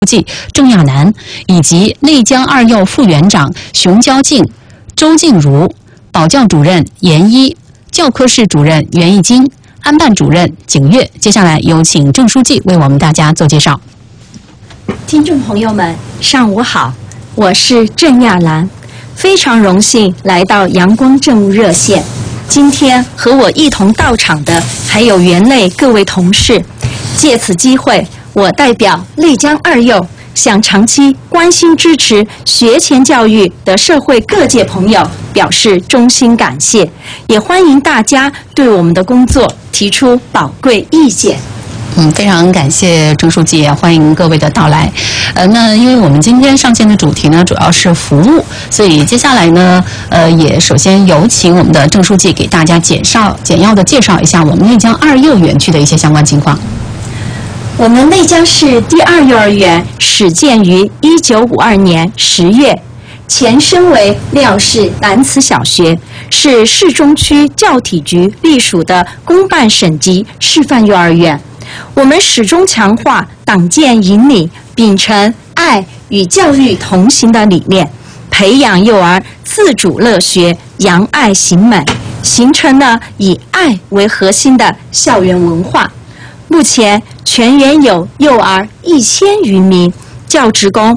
记郑亚楠，以及内江二幼副园长熊娇静、周静茹，保教主任严一，教科室主任袁义金，安办主任景月。接下来有请郑书记为我们大家做介绍。 听众朋友们，上午好，我是郑亚楠，非常荣幸来到阳光政务热线。今天和我一同到场的还有园内各位同事，借此机会，我代表内江二幼向长期关心支持学前教育的社会各界朋友表示衷心感谢，也欢迎大家对我们的工作提出宝贵意见。 非常感谢郑书记，也欢迎各位的到来。那因为我们今天上线的主题呢，主要是服务，所以接下来呢，也首先有请我们的郑书记给大家简要的介绍一下我们内江二幼园区的一些相关情况。 我们内江市第二幼儿园始建于1952年10月，前身为廖氏南慈小学，是市中区教体局隶属的公办省级示范幼儿园。我们始终强化党建引领，秉承爱与教育同行的理念，培养幼儿自主乐学、扬爱行美，形成了以爱为核心的校园文化。目前全园有幼儿1000余名，教职工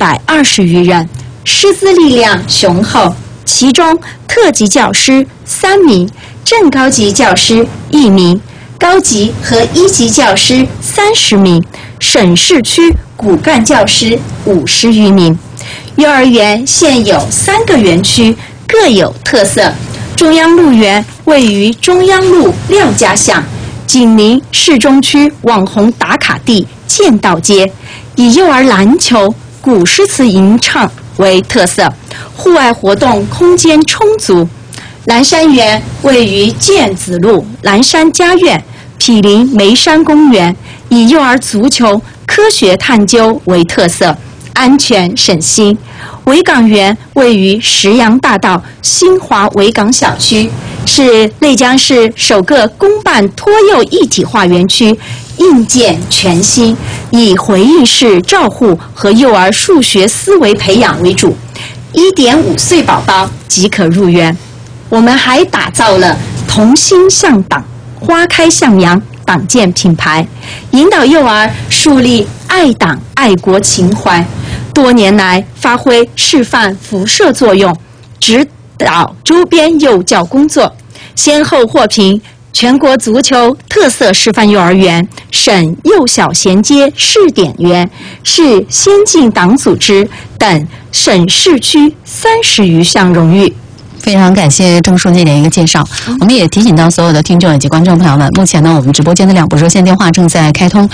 120余人，师资力量雄厚。其中特级教师3名，正高级教师1名，高级和1级教师30名，省市区骨干教师50余名。幼儿园现有3个园区，各有特色。中央路园位于中央路廖家巷，紧邻市中区网红打卡地剑道街，以幼儿篮球、古诗词吟唱为特色，户外活动空间充足。蓝山园位于剑子路蓝山家苑，毗邻梅山公园，以幼儿足球、科学探究为特色，安全省心。维港园位于石洋大道新华维港小区，是内江市首个公办托幼一体化园区，硬件全新，以回应式照护和幼儿数学思维培养为主，1.5岁宝宝即可入园。我们还打造了同心向党、花开向阳党建品牌，引导幼儿树立爱党爱国情怀，多年来发挥示范辐射作用，指导周边幼教工作，先后获评全国足球特色示范幼儿园、省幼小衔接试点园、市先进党组织等省市区30余项荣誉。 非常感谢郑书记的一个介绍。我们也提醒到所有的听众以及观众朋友们，目前呢，我们直播间的2部热线电话正在开通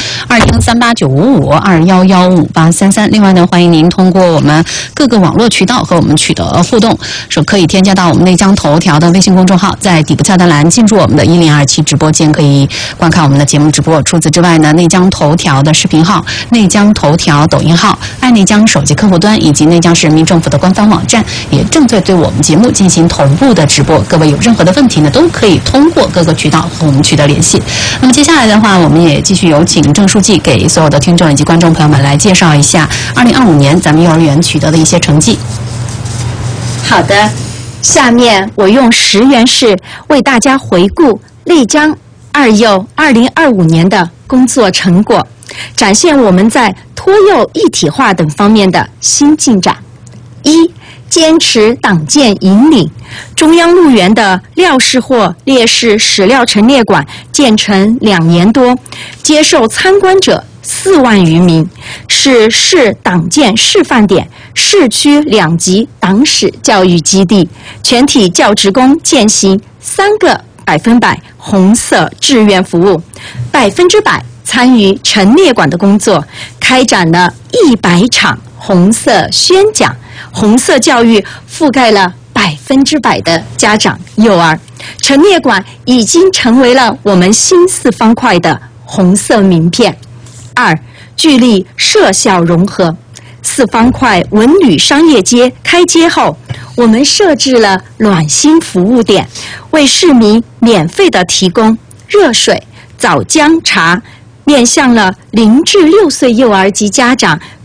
，21389552115833。另外呢，欢迎您通过我们各个网络渠道和我们取得互动，说可以添加到我们内江头条的微信公众号，在底部菜单栏进入我们的1027直播间，可以观看我们的节目直播。除此之外呢，内江头条的视频号、内江头条抖音号、爱内江手机客户端以及内江市人民政府的官方网站，也正在对我们节目进行同步的直播，各位有任何的问题呢，都可以通过各个渠道和我们取得联系。那么接下来的话，我们也继续有请郑书记给所有的听众以及观众朋友们来介绍一下2025年咱们幼儿园取得的一些成绩。 好的，下面我用10元式为大家回顾内江二幼2025年的工作成果，展现我们在托幼一体化等方面的新进展。1、坚持党建引领，中央路园的廖氏或烈士史料陈列馆建成2年多，接受参观者4万余名，是市党建示范点、市区2级党史教育基地，全体教职工践行3个100%红色志愿服务，100%参与陈列馆的工作，开展了100场红色宣讲，红色教育覆盖了100%的家长幼儿，陈列馆已经成为了我们新4方块的红色名片。2、聚力社校融合，4方块文旅商业街开街后，我们设置了暖心服务点，为市民免费的提供热水、枣浆茶、 面向了0至6岁幼儿及家长